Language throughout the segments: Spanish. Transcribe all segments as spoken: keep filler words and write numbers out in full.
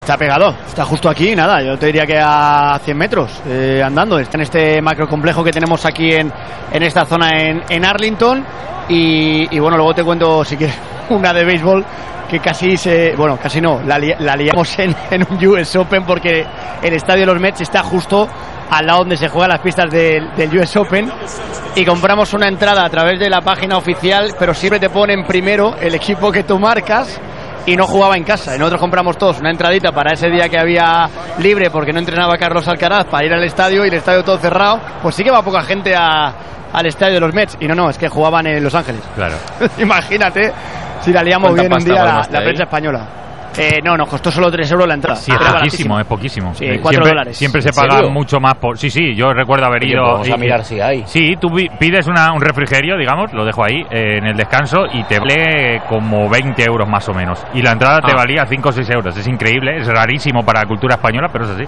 Está pegado, está justo aquí, nada, yo te diría que a cien metros eh, andando. Está en este macrocomplejo que tenemos aquí en, en esta zona en, en Arlington. Y, y bueno, luego te cuento si quieres una de béisbol que casi se, bueno, casi no, la, li, la liamos en, en un U S Open, porque el estadio de los Mets está justo al lado donde se juegan las pistas del, del U S Open, y compramos una entrada a través de la página oficial, pero siempre te ponen primero el equipo que tú marcas, y no jugaba en casa. Y nosotros compramos todos una entradita para ese día que había libre porque no entrenaba Carlos Alcaraz, para ir al estadio, y el estadio todo cerrado. Pues sí que va poca gente a, al estadio de los Mets, y no, no, es que jugaban en Los Ángeles. Claro. Imagínate si la liamos bien un día la, la prensa española. Eh, no, nos costó solo tres euros la entrada. Sí, es ah, poquísimo, es poquísimo. Sí, cuatro dólares. Siempre se paga mucho más por... Sí, sí, yo recuerdo haber ido... Oye, vamos y, a mirar si hay. Sí, tú pides una, un refrigerio, digamos, lo dejo ahí, eh, en el descanso, y te vale como veinte euros más o menos. Y la entrada ah. te valía cinco o seis euros. Es increíble, es rarísimo para la cultura española, pero es así.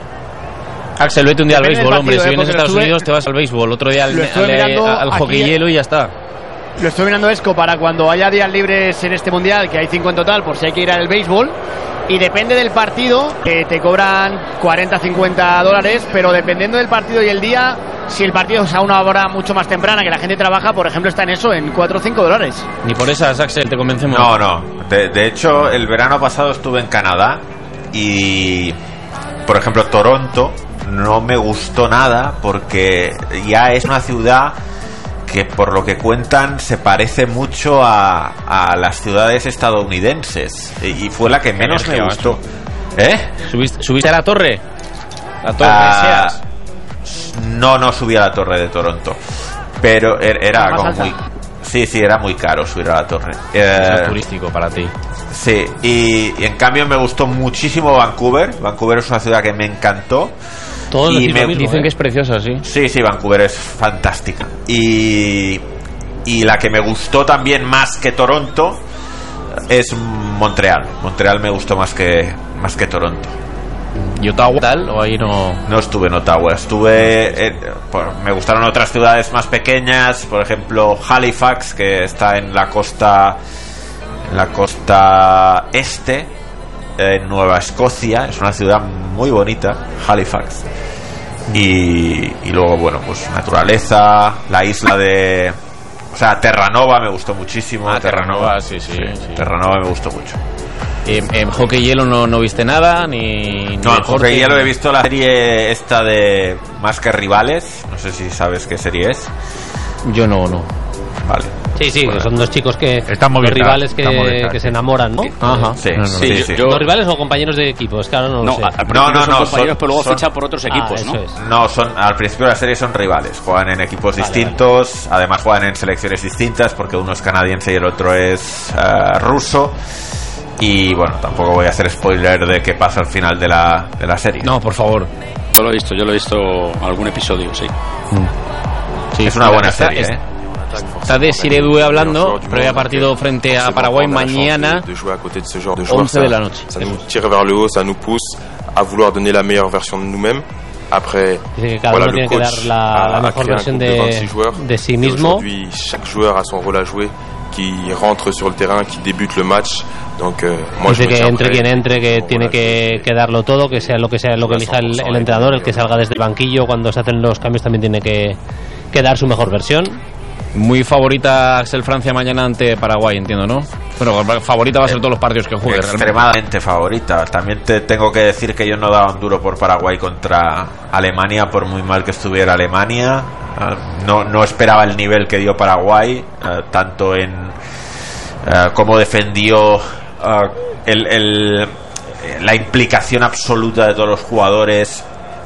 Axel, vete un día al béisbol, hombre. Si vienes a Estados Unidos te vas al béisbol, otro día al, al, al, al hockey hielo y ya está. Lo estoy mirando, Esco, para cuando haya días libres en este mundial, que hay cinco en total, por si hay que ir al béisbol. Y depende del partido, eh, te cobran cuarenta a cincuenta dólares, pero dependiendo del partido y el día, si el partido es a una hora mucho más temprana, que la gente trabaja, por ejemplo, está en eso, en cuatro o cinco dólares. Ni por esas, Axel, te convencemos. No, no. De, de hecho, el verano pasado estuve en Canadá y, por ejemplo, Toronto no me gustó nada, porque ya es una ciudad que, por lo que cuentan, se parece mucho a, a las ciudades estadounidenses, y fue la que menos me gustó. ¿Eh? ¿Subiste, ¿Subiste a la torre? ¿La torre ah, No, no subí a la torre de Toronto, pero era como muy... Sí, sí, era muy caro subir a la torre. Eh, es turístico para ti. Sí, y, y en cambio me gustó muchísimo Vancouver. Vancouver es una ciudad que me encantó. Todos y me mismo, dicen ¿eh? que es preciosa, sí. Sí, sí, Vancouver es fantástica. Y, y la que me gustó también más que Toronto es Montreal. Montreal me gustó más que más que Toronto. ¿Y Ottawa tal? ¿O ahí no? No estuve en Ottawa. Estuve en, por, me gustaron otras ciudades más pequeñas, por ejemplo Halifax, que está en la costa en la costa este, en Nueva Escocia. Es una ciudad muy bonita, Halifax. Y, y luego, bueno, pues naturaleza, la isla de... O sea, Terranova me gustó muchísimo. Ah, Terranova, sí, sí, sí, sí. Terranova me gustó mucho. ¿En, en hockey hielo no, no viste nada? Ni, no, en hockey hielo he visto la serie esta de Más que Rivales. No sé si sabes qué serie es. Yo no, no. Vale. Sí, sí, bueno, que son dos chicos que están los rivales que, que se enamoran, ¿no? Ajá. Sí, no, no, sí, sí. Yo, ¿los rivales o compañeros de equipo? Es que ahora no, no lo sé. Al no, no, son no, compañeros, son, pero luego son, fichan por otros equipos, ah, ¿no? Es. No, son al principio de la serie son rivales, juegan en equipos vale, distintos, vale. Además juegan en selecciones distintas, porque uno es canadiense y el otro es uh, ruso. Y bueno, tampoco voy a hacer spoiler de qué pasa al final de la, de la serie. No, por favor. Yo lo he visto, yo lo he visto algún episodio, sí. Mm. Sí, es una buena serie, es, ¿eh? Está de Siredue hablando, previa partido frente a Paraguay mañana, once de la noche. Ça nous tire vers le haut, ça nous pousse à vouloir donner la meilleure version de nous-mêmes. Après, que cada voilà, uno tiene que dar la, la mejor versión de, de sí mismo. Aujourd'hui, chaque joueur a son rôle à jouer, qui rentre sur le terrain, qui débute le match. Donc, euh, moi, Dice que entre quien entre, que tiene que, que darlo todo, que sea lo que sea lo que elija el, el entrenador, el que salga desde el banquillo cuando se hacen los cambios también tiene que, que dar su mejor versión. Muy favorita Axel Francia mañana ante Paraguay, entiendo, ¿no? Bueno, favorita va a ser todos los partidos que juegue. Extremadamente favorita. También te tengo que decir que yo no daba un duro por Paraguay contra Alemania, por muy mal que estuviera Alemania. Uh, no, no esperaba el nivel que dio Paraguay, uh, tanto en uh, cómo defendió, uh, el, el, la implicación absoluta de todos los jugadores.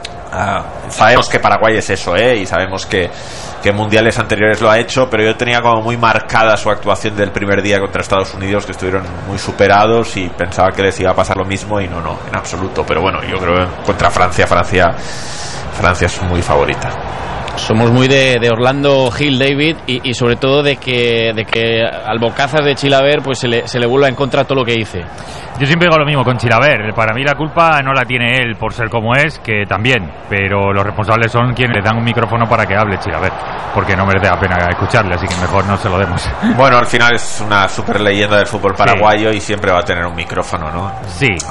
Uh, sabemos que Paraguay es eso, ¿eh? Y sabemos que que mundiales anteriores lo ha hecho, pero yo tenía como muy marcada su actuación del primer día contra Estados Unidos, que estuvieron muy superados, y pensaba que les iba a pasar lo mismo, y no, no, en absoluto. Pero bueno, yo creo que contra Francia, Francia Francia es muy favorita. Somos muy de, de Orlando Hill, David, y, y sobre todo de que de que al Bocazas de Chilaver pues se le, se le vuelva en contra todo lo que dice. Yo siempre digo lo mismo con Chilaver. Para mí la culpa no la tiene él por ser como es, que también, pero los responsables son quienes le dan un micrófono para que hable Chilaver, porque no merece la pena escucharle, así que mejor no se lo demos. Bueno, al final es una super leyenda del fútbol paraguayo, sí, y siempre va a tener un micrófono, ¿no? Sí,